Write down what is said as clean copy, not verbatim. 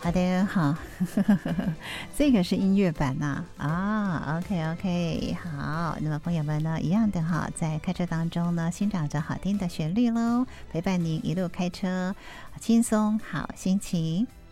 好的，好，这个是音乐版呐、OK OK， 好，那么朋友们呢，一样的哈，在开车当中呢，欣赏着好听的旋律喽，陪伴您一路开车，轻松好心情。